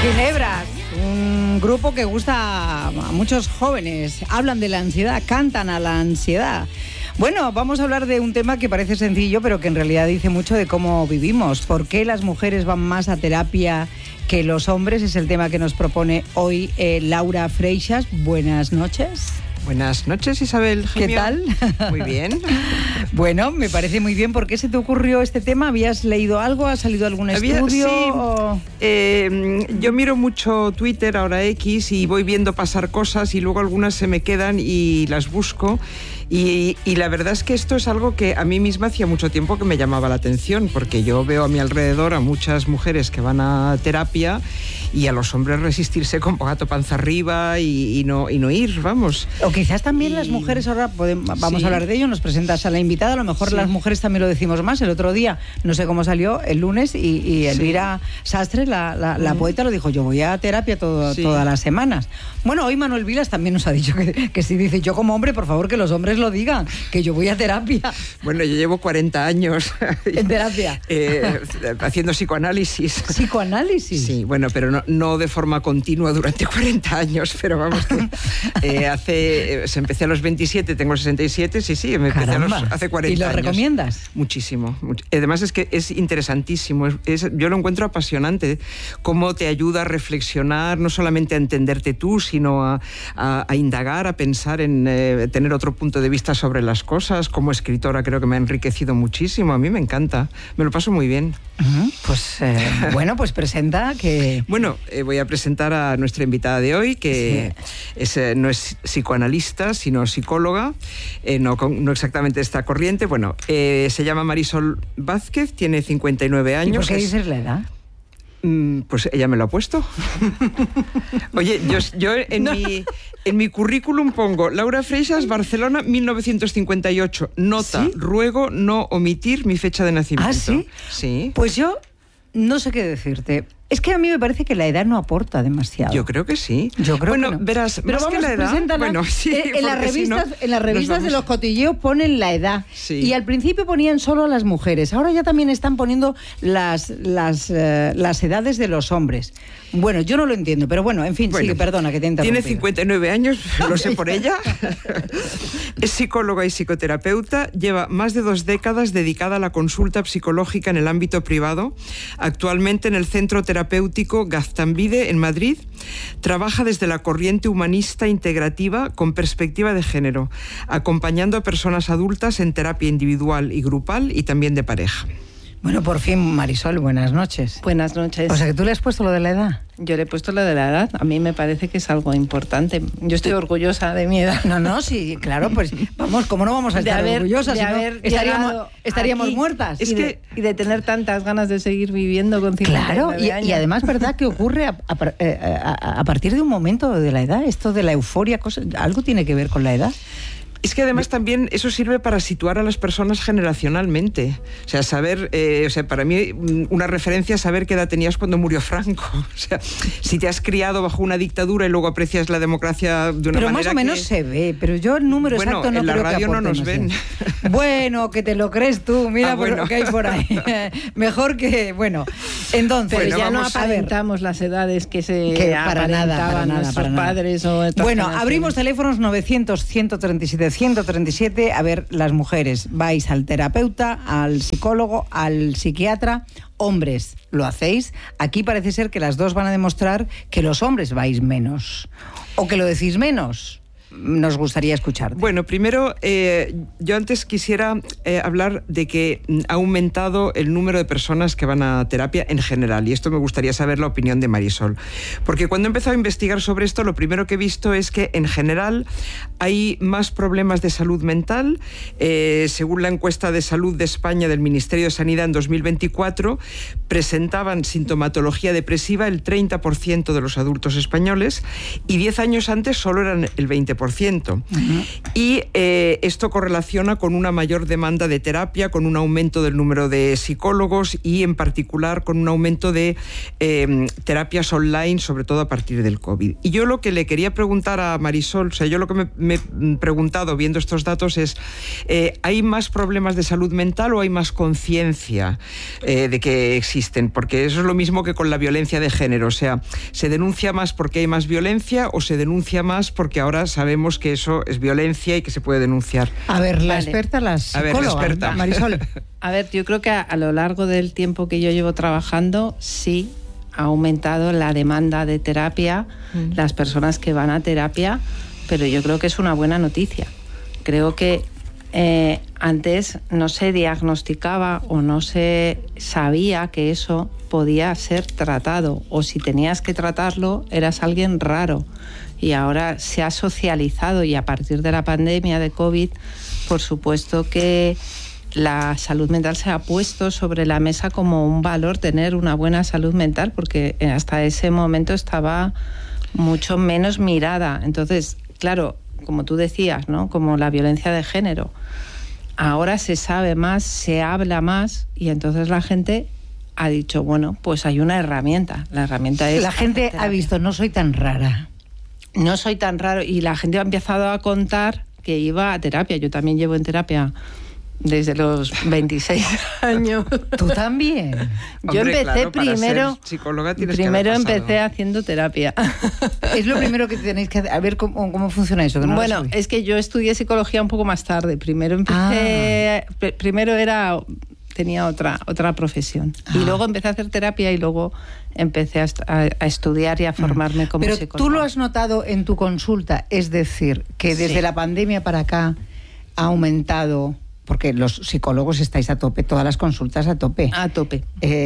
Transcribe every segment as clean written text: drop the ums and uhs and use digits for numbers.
Ginebras, un grupo que gusta a muchos jóvenes. Hablan de la ansiedad, cantan a la ansiedad. Bueno, vamos a hablar de un tema que parece sencillo, pero que en realidad dice mucho de cómo vivimos. ¿Por qué las mujeres van más a terapia que los hombres? Es el tema que nos propone hoy Laura Freixas. Buenas noches. Buenas noches, Isabel. ¿Qué tal? Muy bien. Bueno, me parece muy bien. ¿Por qué se te ocurrió este tema? ¿Habías leído algo? ¿Ha salido algún estudio? Sí. Yo miro mucho Twitter, ahora X, y voy viendo pasar cosas y luego algunas se me quedan y las busco. Y la verdad es que esto es algo que a mí misma hacía mucho tiempo que me llamaba la atención, porque yo veo a mi alrededor a muchas mujeres que van a terapia y a los hombres resistirse con gato panza arriba y no ir, vamos. O quizás también las mujeres, ahora vamos a hablar de ello, nos presentas a la invitada, a lo mejor las mujeres también lo decimos más. El otro día, no sé cómo salió, el lunes, y Elvira Sastre, la poeta, lo dijo: yo voy a terapia todas las semanas. Bueno, hoy Manuel Vilas también nos ha dicho que sí, dice: yo como hombre, por favor, que los hombres lo digan, que yo voy a terapia. Bueno, yo llevo 40 años en terapia haciendo psicoanálisis. ¿Psicoanálisis? Sí, bueno, pero no de forma continua durante 40 años, pero vamos que empecé a los 27, tengo 67, sí, me empecé hace 40 años. ¿Y lo recomiendas? Muchísimo. Además es que es interesantísimo, yo lo encuentro apasionante, cómo te ayuda a reflexionar, no solamente a entenderte tú, sino a indagar, a pensar en tener otro punto de vista sobre las cosas. Como escritora creo que me ha enriquecido muchísimo, a mí me encanta, me lo paso muy bien. Pues bueno, pues presenta que... Bueno, voy a presentar a nuestra invitada de hoy, que no es psicoanalista, sino psicóloga, no exactamente esta corriente. Bueno, se llama Marisol Vázquez, tiene 59 años. ¿Y por qué dices la edad? Pues ella me lo ha puesto. Oye, yo en mi currículum pongo Laura Freixas, Barcelona, 1958. Nota, ruego no omitir mi fecha de nacimiento. ¿Ah, sí? Sí. Pues yo no sé qué decirte. Es que a mí me parece que la edad no aporta demasiado. Yo creo que sí. Yo creo que no. Verás, pero más que la edad... Bueno, sí, en las revistas de los cotilleos ponen la edad. Sí. Y al principio ponían solo a las mujeres. Ahora ya también están poniendo las edades de los hombres. Bueno, yo no lo entiendo, pero bueno, en fin, sigue, perdona que te interrumpa. Tiene 59 años, lo sé por ella. Es psicóloga y psicoterapeuta. Lleva más de 2 décadas dedicada a la consulta psicológica en el ámbito privado. Actualmente en el Centro Terapéutico Gaztambide, en Madrid. Trabaja desde la corriente humanista integrativa con perspectiva de género, acompañando a personas adultas en terapia individual y grupal y también de pareja. Bueno, por fin, Marisol, buenas noches. Buenas noches. O sea, que tú le has puesto lo de la edad. Yo le he puesto lo de la edad. A mí me parece que es algo importante. Yo estoy orgullosa de mi edad. No, sí, claro, pues vamos, ¿cómo no vamos a estar orgullosas? Estaríamos muertas. Y de tener tantas ganas de seguir viviendo con 59 años. Y además, ¿verdad que ocurre a partir de un momento de la edad? Esto de la euforia, ¿algo tiene que ver con la edad? Es que además también eso sirve para situar a las personas generacionalmente. O sea, saber, para mí una referencia es saber qué edad tenías cuando murió Franco. O sea, si te has criado bajo una dictadura y luego aprecias la democracia de una manera. Pero más o menos se ve, pero yo el número exacto no creo que aporte. En la radio no nos ven. Bueno, que te lo crees tú, mira lo que hay por ahí. Mejor que, entonces... Pero ya no aparentamos las edades que para nada, nuestros padres o estas generaciones. Abrimos teléfonos 900-137-137. A ver, las mujeres, vais al terapeuta, al psicólogo, al psiquiatra. Hombres, ¿lo hacéis? Aquí parece ser que las dos van a demostrar que los hombres vais menos. ¿O que lo decís menos? Nos gustaría escucharte. Bueno, primero, yo antes quisiera hablar de que ha aumentado el número de personas que van a terapia en general, y esto me gustaría saber la opinión de Marisol, porque cuando he empezado a investigar sobre esto, lo primero que he visto es que en general hay más problemas de salud mental. Según la encuesta de salud de España del Ministerio de Sanidad en 2024, presentaban sintomatología depresiva el 30% de los adultos españoles, y 10 años antes solo eran el 20%. 20%. Y esto correlaciona con una mayor demanda de terapia, con un aumento del número de psicólogos y en particular con un aumento de terapias online, sobre todo a partir del COVID. Y yo lo que le quería preguntar a Marisol, o sea, yo lo que me he preguntado viendo estos datos es, ¿hay más problemas de salud mental o hay más conciencia de que existen? Porque eso es lo mismo que con la violencia de género, o sea, ¿se denuncia más porque hay más violencia o se denuncia más porque ahora sabemos que eso es violencia y que se puede denunciar? A ver, la experta, la psicóloga, Marisol. A ver, yo creo que a lo largo del tiempo que yo llevo trabajando, sí ha aumentado la demanda de terapia, las personas que van a terapia, pero yo creo que es una buena noticia. Creo que antes no se diagnosticaba o no se sabía que eso podía ser tratado, o si tenías que tratarlo eras alguien raro, y ahora se ha socializado, y a partir de la pandemia de COVID, por supuesto que la salud mental se ha puesto sobre la mesa como un valor, tener una buena salud mental, porque hasta ese momento estaba mucho menos mirada. Entonces, claro, como tú decías, ¿no? Como la violencia de género, ahora se sabe más, se habla más, y entonces la gente ha dicho, bueno, pues hay una herramienta. La herramienta es... La gente ha visto, no soy tan rara. No soy tan raro, y la gente ha empezado a contar que iba a terapia. Yo también llevo en terapia desde los 26 años. ¿Tú también? Yo empecé claro, primero, primero empecé haciendo terapia. Es lo primero que tenéis que hacer. A ver cómo funciona eso. Que no bueno, es que yo estudié psicología un poco más tarde. Primero empecé, tenía otra profesión. Y luego empecé a hacer terapia y luego empecé a estudiar y a formarme como psicóloga. Pero tú lo has notado en tu consulta, es decir, que desde la pandemia para acá ha aumentado... Porque los psicólogos estáis a tope, todas las consultas a tope. A tope.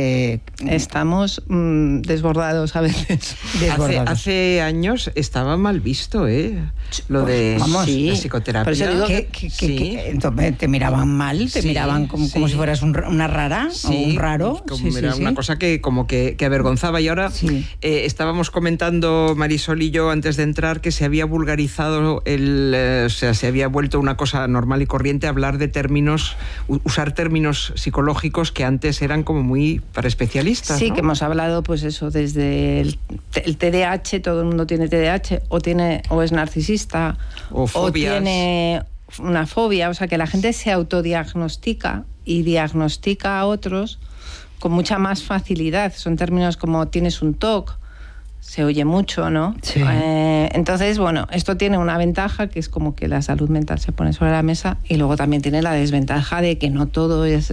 Estamos desbordados a veces. Hace años estaba mal visto, lo de la psicoterapia. Por eso digo que entonces te miraban mal, te miraban como si fueras una rara o un raro. Era una cosa que como que avergonzaba. Y ahora estábamos comentando, Marisol y yo, antes de entrar, que se había vulgarizado, o sea, se había vuelto una cosa normal y corriente hablar de usar términos psicológicos que antes eran como muy para especialistas. Sí, ¿no? que hemos hablado, pues eso, desde el TDAH, todo el mundo tiene TDAH, o es narcisista, o tiene una fobia, o sea, que la gente se autodiagnostica y diagnostica a otros con mucha más facilidad. Son términos como tienes un TOC, se oye mucho, ¿no? Sí. Entonces, bueno, esto tiene una ventaja, que es como que la salud mental se pone sobre la mesa, y luego también tiene la desventaja de que no todo es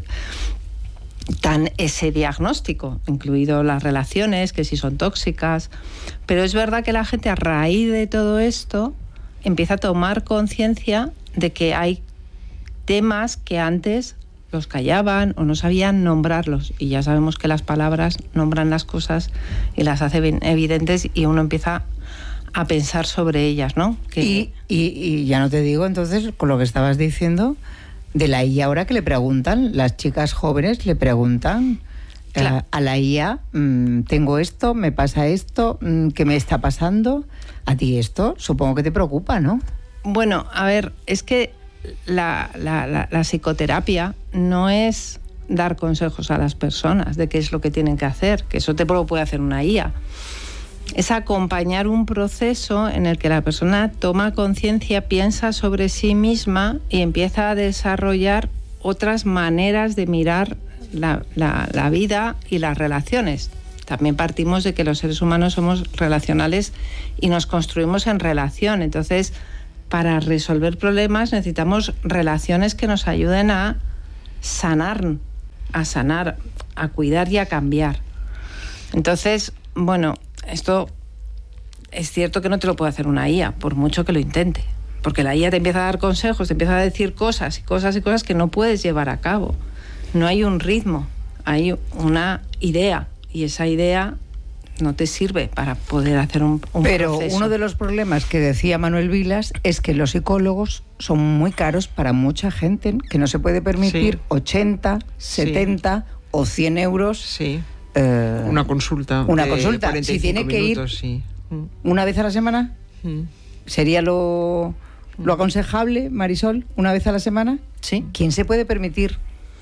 tan ese diagnóstico, incluido las relaciones, que si son tóxicas. Pero es verdad que la gente, a raíz de todo esto, empieza a tomar conciencia de que hay temas que antes los callaban o no sabían nombrarlos, y ya sabemos que las palabras nombran las cosas y las hacen evidentes, y uno empieza a pensar sobre ellas, ¿no? Y ya no te digo, entonces, con lo que estabas diciendo de la IA, ahora que le preguntan, las chicas jóvenes le preguntan a la IA, tengo esto, me pasa esto, ¿qué me está pasando? A ti esto supongo que te preocupa, ¿no? Bueno, a ver, es que la psicoterapia no es dar consejos a las personas de qué es lo que tienen que hacer, que eso te lo puede hacer una IA. Es acompañar un proceso en el que la persona toma conciencia, piensa sobre sí misma y empieza a desarrollar otras maneras de mirar la vida y las relaciones. También partimos de que los seres humanos somos relacionales y nos construimos en relación. Entonces, para resolver problemas necesitamos relaciones que nos ayuden a sanar, a cuidar y a cambiar. Entonces, bueno, esto es cierto que no te lo puede hacer una IA, por mucho que lo intente, porque la IA te empieza a dar consejos, te empieza a decir cosas que no puedes llevar a cabo. No hay un ritmo, hay una idea, y esa idea no te sirve para poder hacer un Pero proceso. Uno de los problemas que decía Manuel Vilas es que los psicólogos son muy caros para mucha gente, que no se puede permitir 80, 70 o 100 euros. Sí. Una consulta. Una consulta. Si tiene que ir una vez a la semana, ¿Sería lo aconsejable, Marisol, una vez a la semana? Sí. ¿Quién se puede permitir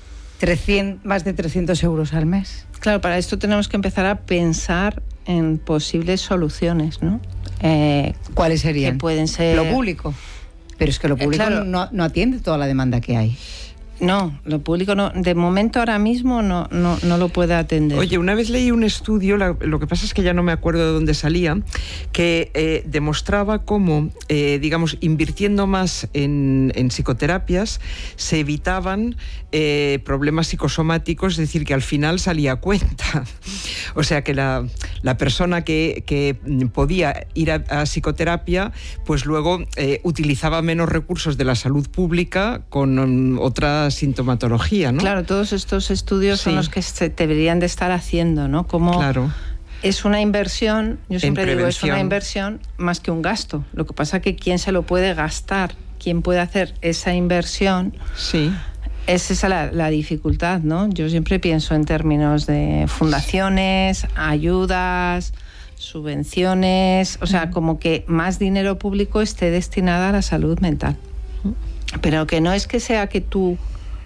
más de 300 euros al mes? Claro, para esto tenemos que empezar a pensar en posibles soluciones, ¿no? ¿Cuáles serían? Que pueden ser... Lo público. Pero es que lo público claro. no atiende toda la demanda que hay. No, lo público no. De momento, ahora mismo, no lo puede atender. Oye, una vez leí un estudio, lo que pasa es que ya no me acuerdo de dónde salía, que demostraba cómo, digamos, invirtiendo más en psicoterapias, se evitaban problemas psicosomáticos, es decir, que al final salía a cuenta. O sea, que la persona que podía ir a psicoterapia, pues luego utilizaba menos recursos de la salud pública con otra sintomatología, ¿no? Claro, todos estos estudios son los que se deberían de estar haciendo, ¿no? Como es una inversión, yo siempre digo, es una inversión más que un gasto. Lo que pasa es que quién se lo puede gastar, quién puede hacer esa inversión. Sí. Es esa la dificultad, ¿no? Yo siempre pienso en términos de fundaciones, ayudas, subvenciones, o sea, como que más dinero público esté destinado a la salud mental. Pero que no es que sea que tú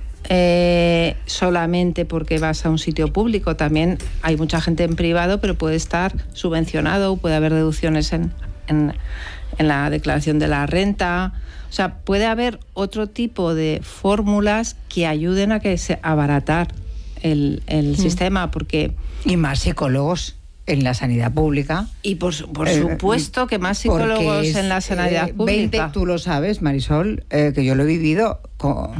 solamente porque vas a un sitio público, también hay mucha gente en privado, pero puede estar subvencionado, puede haber deducciones en la declaración de la renta. O sea, puede haber otro tipo de fórmulas que ayuden a abaratar el sistema, porque... Y más psicólogos en la sanidad pública. Y por supuesto que más psicólogos en la sanidad pública. 20, tú lo sabes, Marisol, que yo lo he vivido, con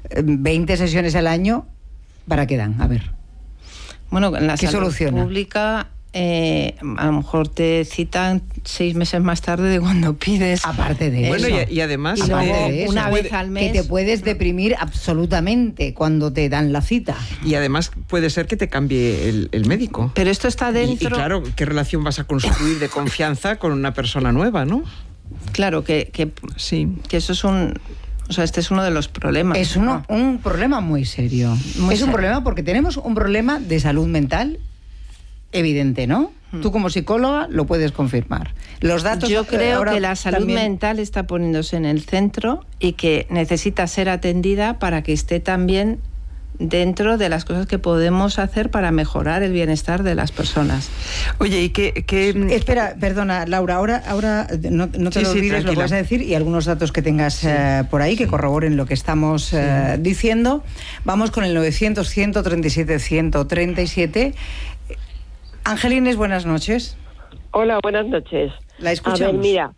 20 sesiones al año, ¿para qué dan? A ver. Bueno, en la ¿qué salud soluciona? Pública... a lo mejor te citan 6 meses más tarde de cuando pides. Aparte de bueno, eso. Y además, y luego, una vez al mes. Que te puedes deprimir absolutamente cuando te dan la cita. Y además puede ser que te cambie el médico. Pero esto está dentro. Y claro, ¿qué relación vas a construir de confianza con una persona nueva, no? Claro, que eso es un... O sea, este es uno de los problemas. Es un problema muy serio. Un problema porque tenemos un problema de salud mental evidente, ¿no? Tú como psicóloga lo puedes confirmar. Los datos. Yo creo que la salud mental está poniéndose en el centro y que necesita ser atendida para que esté también dentro de las cosas que podemos hacer para mejorar el bienestar de las personas. Oye, ¿y qué...? Espera, perdona, Laura, ahora no te lo olvides lo que vas a decir y algunos datos que tengas por ahí que corroboren lo que estamos diciendo. Vamos con el 900 137 137. Angelines, buenas noches. Hola, buenas noches. La escuchamos. A ver, mira,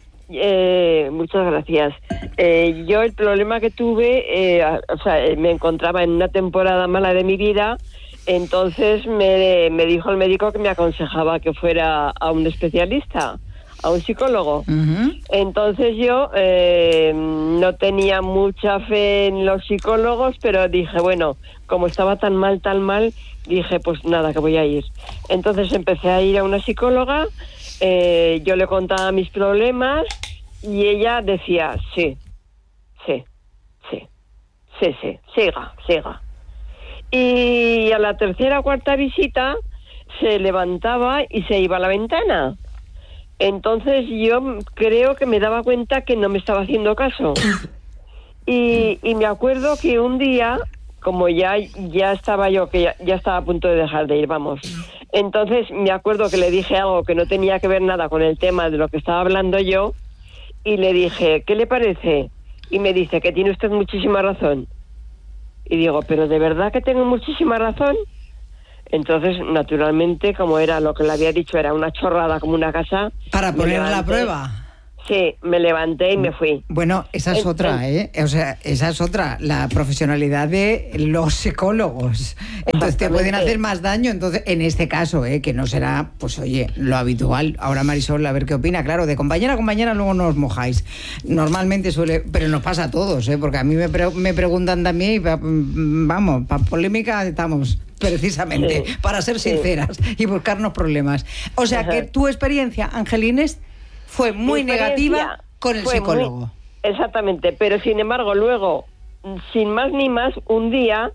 muchas gracias. Yo el problema que tuve, me encontraba en una temporada mala de mi vida, entonces me dijo el médico que me aconsejaba que fuera a un especialista, a un psicólogo. Uh-huh. Entonces yo no tenía mucha fe en los psicólogos, pero dije, bueno, como estaba tan mal, dije, pues nada, que voy a ir. Entonces empecé a ir a una psicóloga, yo le contaba mis problemas y ella decía, sí, siga. Y a la tercera o cuarta visita se levantaba y se iba a la ventana. Entonces yo creo que me daba cuenta que no me estaba haciendo caso. Y me acuerdo que un día, como ya estaba yo, que ya estaba a punto de dejar de ir, vamos. Entonces me acuerdo que le dije algo que no tenía que ver nada con el tema de lo que estaba hablando yo, y le dije, ¿qué le parece? Y me dice que tiene usted muchísima razón. Y digo, ¿pero de verdad que tengo muchísima razón? Entonces, naturalmente, como era lo que le había dicho, era una chorrada como una casa. Para poner a la prueba. Sí, me levanté y me fui. Bueno, esa es otra, ¿eh? O sea, esa es otra, la profesionalidad de los psicólogos. Entonces te pueden hacer más daño. Entonces, en este caso, que no será, pues oye, lo habitual. Ahora Marisol, a ver qué opina. Claro, de compañera a compañera luego no os mojáis. Normalmente suele, pero nos pasa a todos, porque a mí me preguntan también y vamos, para polémica estamos. Precisamente, para ser sinceras y buscarnos problemas. O sea, que tu experiencia, Angelines, fue muy negativa con el psicólogo. Exactamente, pero sin embargo luego, sin más ni más, un día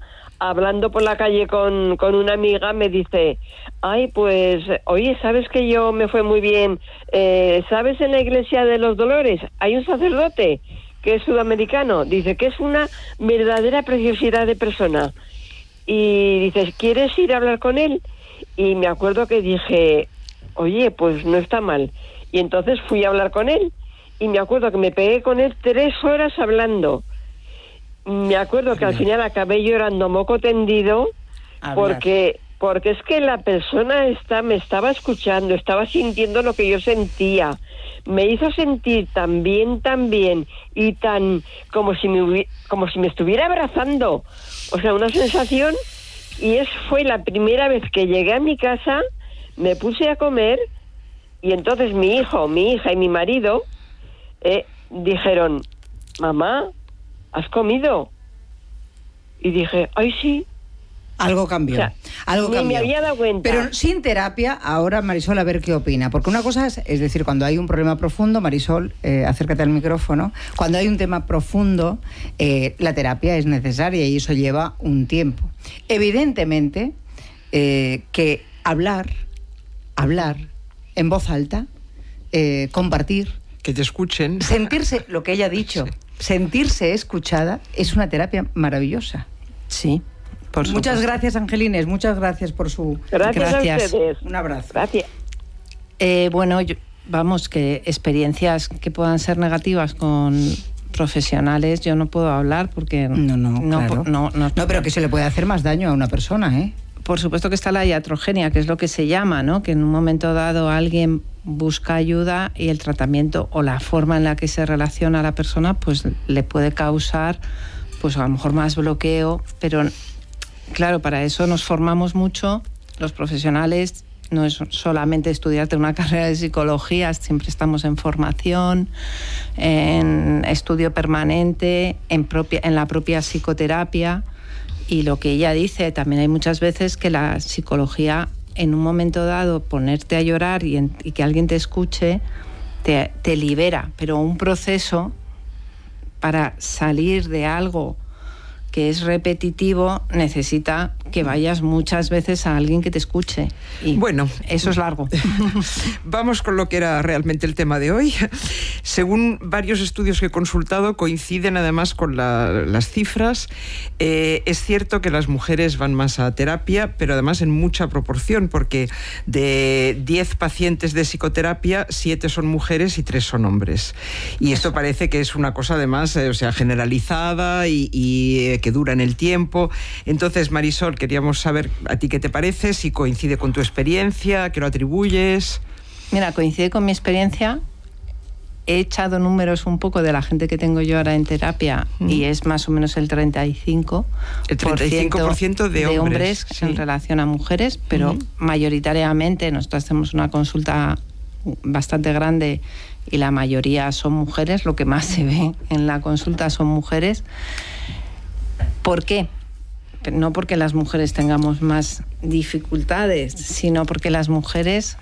hablando por la calle con una amiga, me dice, ay, pues, oye, ¿sabes que yo me fue muy bien? ¿Sabes en la iglesia de los Dolores? Hay un sacerdote que es sudamericano, dice que es una verdadera preciosidad de persona. Y dices, ¿quieres ir a hablar con él? Y me acuerdo que dije, oye, pues no está mal. Y entonces fui a hablar con él. Y me acuerdo que me pegué con él 3 horas hablando. Me acuerdo que al final acabé llorando moco tendido porque es que la persona me estaba escuchando, estaba sintiendo lo que yo sentía. Me hizo sentir tan bien y tan como si me estuviera abrazando. O sea, una sensación. Y fue la primera vez que llegué a mi casa, me puse a comer y entonces mi hijo, mi hija y mi marido dijeron, mamá, ¿has comido? Y dije, ay, sí. Algo cambió. O sea, algo cambió. Me había dado cuenta. Pero sin terapia, ahora Marisol, a ver qué opina. Porque una cosa es decir, cuando hay un problema profundo, Marisol, acércate al micrófono, cuando hay un tema profundo, la terapia es necesaria y eso lleva un tiempo. Evidentemente, que hablar en voz alta, compartir, que te escuchen, sentirse, lo que ella ha dicho, sentirse escuchada, es una terapia maravillosa. Sí, por supuesto. Muchas gracias, Angelines, muchas gracias por su... Gracias. A ustedes. Un abrazo. Gracias. Bueno, vamos, que experiencias que puedan ser negativas con profesionales yo no puedo hablar porque... Claro. No, pero que se le puede hacer más daño a una persona, ¿eh? Por supuesto que está la iatrogenia, que es lo que se llama, ¿no? Que en un momento dado alguien busca ayuda y el tratamiento o la forma en la que se relaciona a la persona pues le puede causar pues a lo mejor más bloqueo, pero claro, para eso nos formamos mucho los profesionales. No es solamente estudiarte una carrera de psicología, siempre estamos en formación, en estudio permanente, en la propia psicoterapia. Y lo que ella dice, también hay muchas veces que la psicología, en un momento dado, ponerte a llorar y que alguien te escuche, te libera. Pero un proceso para salir de algo que es repetitivo necesita que vayas muchas veces a alguien que te escuche. Y bueno, eso es largo. Vamos con lo que era realmente el tema de hoy. Según varios estudios que he consultado, coinciden además con las cifras. Es cierto que las mujeres van más a terapia, pero además en mucha proporción, porque de 10 pacientes de psicoterapia, 7 son mujeres y 3 son hombres. Y esto parece que es una cosa además generalizada y que dura en el tiempo. Entonces, Marisol, queríamos saber a ti qué te parece, si coincide con tu experiencia, qué lo atribuyes. Mira, coincide con mi experiencia. He echado números un poco de la gente que tengo yo ahora en terapia y es más o menos el 35%, de hombres sí, en relación a mujeres, pero mayoritariamente nosotros hacemos una consulta bastante grande y la mayoría son mujeres, lo que más se ve en la consulta son mujeres. ¿Por qué? No porque las mujeres tengamos más dificultades, sino porque las mujeres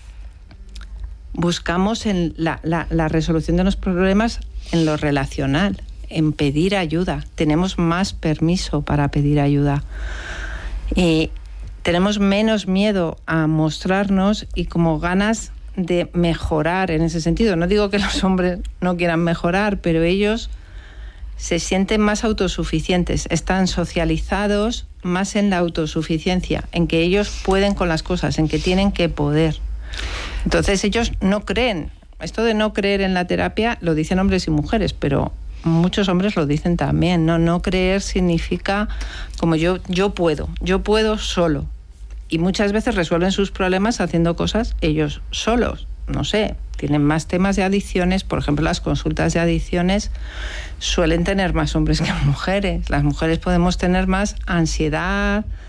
buscamos en la resolución de los problemas en lo relacional, en pedir ayuda. Tenemos más permiso para pedir ayuda. Y tenemos menos miedo a mostrarnos y como ganas de mejorar en ese sentido. No digo que los hombres no quieran mejorar, pero ellos se sienten más autosuficientes, están socializados más en la autosuficiencia, en que ellos pueden con las cosas, en que tienen que poder. Entonces ellos no creen. Esto de no creer en la terapia lo dicen hombres y mujeres, pero muchos hombres lo dicen también. No creer significa como yo puedo solo. Y muchas veces resuelven sus problemas haciendo cosas ellos solos. No sé, tienen más temas de adicciones. Por ejemplo, las consultas de adicciones suelen tener más hombres que mujeres. Las mujeres podemos tener más ansiedad,